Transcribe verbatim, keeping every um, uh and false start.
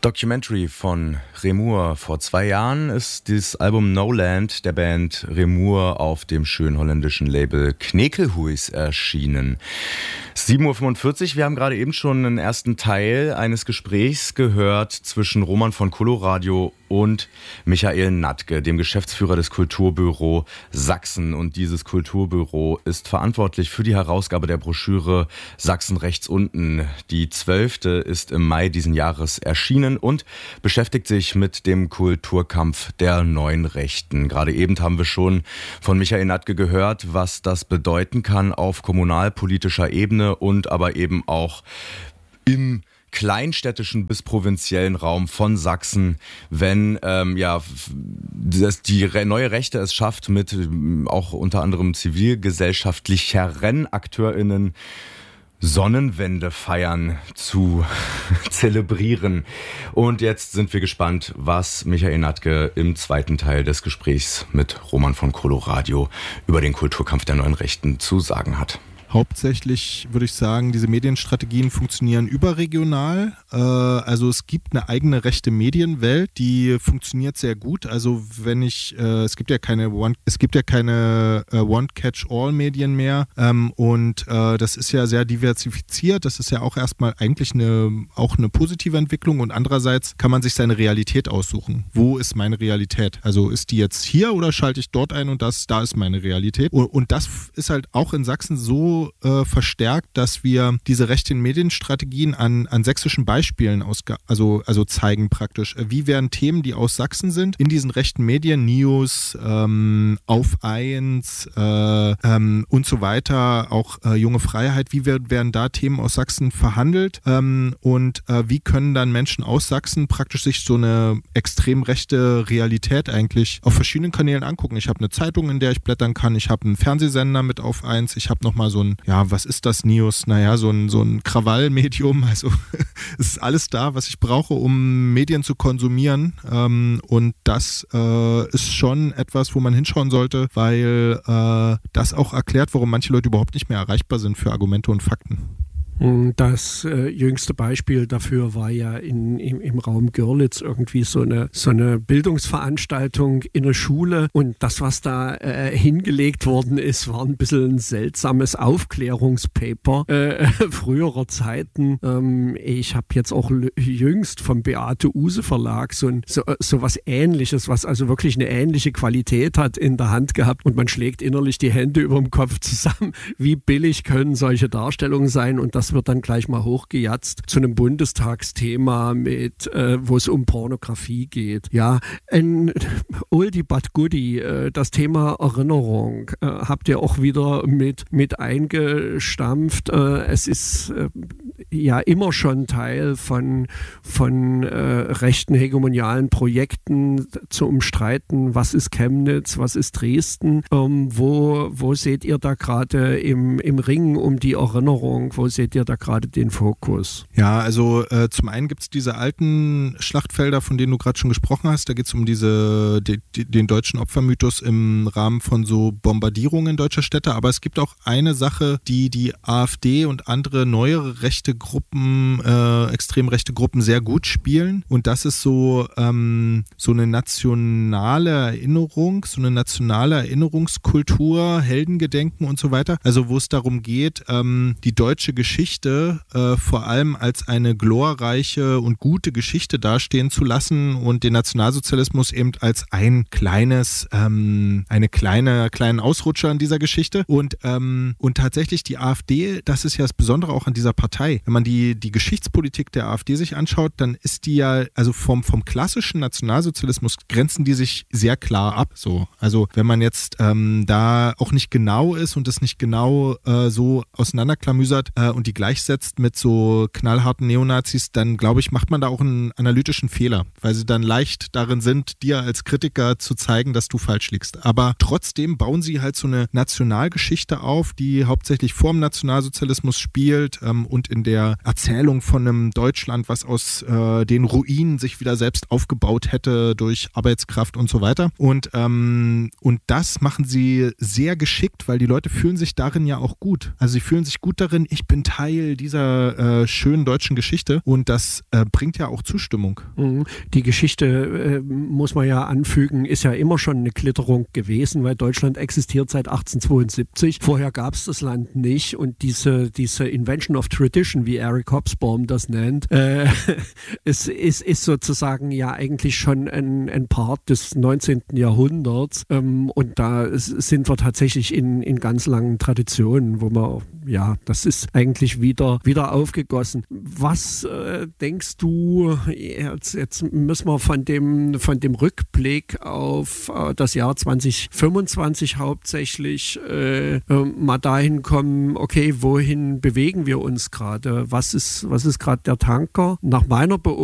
Documentary von Remoer. Vor zwei Jahren ist dieses Album No Land der Band Remoer auf dem schönen holländischen Label Knekelhuis erschienen. sieben Uhr fünfundvierzig, wir haben gerade eben schon einen ersten Teil eines Gesprächs gehört zwischen Roman von Coloradio und Michael Natke, dem Geschäftsführer des Kulturbüro Sachsen. Und dieses Kulturbüro ist verantwortlich für die Herausgabe der Broschüre Sachsen rechts unten. Die zwölfte ist im Mai diesen Jahres erschienen und beschäftigt sich mit dem Kulturkampf der neuen Rechten. Gerade eben haben wir schon von Michael Natke gehört, was das bedeuten kann auf kommunalpolitischer Ebene und aber eben auch im kleinstädtischen bis provinziellen Raum von Sachsen, wenn ähm, ja das, die neue Rechte es schafft, mit ähm, auch unter anderem zivilgesellschaftlicheren AkteurInnen Sonnenwende feiern zu zelebrieren. Und jetzt sind wir gespannt, was Michael Natke im zweiten Teil des Gesprächs mit Roman von Coloradio über den Kulturkampf der neuen Rechten zu sagen hat. Hauptsächlich würde ich sagen, diese Medienstrategien funktionieren überregional. Äh, also es gibt eine eigene rechte Medienwelt, die funktioniert sehr gut. Also wenn ich, äh, es gibt ja keine One, es gibt ja keine äh, One-Catch-All-Medien mehr ähm, und äh, das ist ja sehr diversifiziert. Das ist ja auch erstmal eigentlich eine, auch eine positive Entwicklung und andererseits kann man sich seine Realität aussuchen. Wo ist meine Realität? Also ist die jetzt hier oder schalte ich dort ein und das, da ist meine Realität. Und, und das ist halt auch in Sachsen so Äh, verstärkt, dass wir diese rechten Medienstrategien an, an sächsischen Beispielen ausge- also, also zeigen praktisch. Wie werden Themen, die aus Sachsen sind, in diesen rechten Medien, News, ähm, Auf eins äh, ähm, und so weiter, auch äh, Junge Freiheit, wie wird, werden da Themen aus Sachsen verhandelt ähm, und äh, wie können dann Menschen aus Sachsen praktisch sich so eine extrem rechte Realität eigentlich auf verschiedenen Kanälen angucken. Ich habe eine Zeitung, in der ich blättern kann, ich habe einen Fernsehsender mit Auf eins, ich habe nochmal so ein ja, was ist das News? Naja, so ein, so ein Krawallmedium, also es ist alles da, was ich brauche, um Medien zu konsumieren ähm, und das äh, ist schon etwas, wo man hinschauen sollte, weil äh, das auch erklärt, warum manche Leute überhaupt nicht mehr erreichbar sind für Argumente und Fakten. Das äh, jüngste Beispiel dafür war ja in, im, im Raum Görlitz irgendwie so eine, so eine Bildungsveranstaltung in der Schule und das, was da äh, hingelegt worden ist, war ein bisschen ein seltsames Aufklärungspaper äh, früherer Zeiten. Ähm, ich habe jetzt auch jüngst vom Beate Uhse Verlag so, ein, so, so was Ähnliches, was also wirklich eine ähnliche Qualität hat, in der Hand gehabt und man schlägt innerlich die Hände über dem Kopf zusammen. Wie billig können solche Darstellungen sein und das Das wird dann gleich mal hochgejatzt zu einem Bundestagsthema, mit, äh, wo es um Pornografie geht. Ja, ein Oldie but Goodie, äh, das Thema Erinnerung äh, habt ihr auch wieder mit, mit eingestampft. Äh, es ist äh, ja immer schon Teil von, von äh, rechten hegemonialen Projekten zu umstreiten, was ist Chemnitz, was ist Dresden, ähm, wo, wo seht ihr da gerade im, im Ringen um die Erinnerung, wo seht ihr da gerade den Fokus? Ja, also äh, zum einen gibt es diese alten Schlachtfelder, von denen du gerade schon gesprochen hast. Da geht es um diese, die, die, den deutschen Opfermythos im Rahmen von so Bombardierungen deutscher Städte. Aber es gibt auch eine Sache, die die AfD und andere neuere rechte Gruppen, äh, extrem rechte Gruppen sehr gut spielen. Und das ist so, ähm, so eine nationale Erinnerung, so eine nationale Erinnerungskultur, Heldengedenken und so weiter. Also wo es darum geht, ähm, die deutsche Geschichte äh, vor allem als eine glorreiche und gute Geschichte dastehen zu lassen und den Nationalsozialismus eben als ein kleines, ähm, eine kleine, kleinen Ausrutscher in dieser Geschichte. Und, ähm, und tatsächlich die AfD, das ist ja das Besondere auch an dieser Partei. Wenn man die, die Geschichtspolitik der AfD sich anschaut, dann ist die ja, also vom, vom klassischen Nationalsozialismus grenzen die sich sehr klar ab. So. Also wenn man jetzt ähm, da auch nicht genau ist und das nicht genau äh, so auseinanderklamüsert äh, und die gleichsetzt mit so knallharten Neonazis, dann glaube ich, macht man da auch einen analytischen Fehler, weil sie dann leicht darin sind, dir als Kritiker zu zeigen, dass du falsch liegst. Aber trotzdem bauen sie halt so eine Nationalgeschichte auf, die hauptsächlich vor dem Nationalsozialismus spielt ähm, und in der Erzählung von einem Deutschland, was aus äh, den Ruinen sich wieder selbst aufgebaut hätte durch Arbeitskraft und so weiter. Und, ähm, und das machen sie sehr geschickt, weil die Leute fühlen sich darin ja auch gut. Also sie fühlen sich gut darin, ich bin Teil dieser äh, schönen deutschen Geschichte und das äh, bringt ja auch Zustimmung. Die Geschichte, äh, muss man ja anfügen, ist ja immer schon eine Klitterung gewesen, weil Deutschland existiert seit achtzehnhundertzweiundsiebzig. Vorher gab es das Land nicht und diese, diese Invention of Tradition, wie Eric Hobsbawm das nennt, äh, ist, ist, ist sozusagen ja eigentlich schon ein, ein Part des neunzehnten Jahrhunderts ähm, und da sind wir tatsächlich in, in ganz langen Traditionen, wo man, ja, das ist eigentlich wieder, wieder aufgegossen. Was äh, denkst du, jetzt, jetzt müssen wir von dem, von dem Rückblick auf äh, das Jahr zwanzig fünfundzwanzig hauptsächlich äh, äh, mal dahin kommen, okay, wohin bewegen wir uns gerade? Was ist, was ist gerade der Tanker? Nach meiner Beobachtung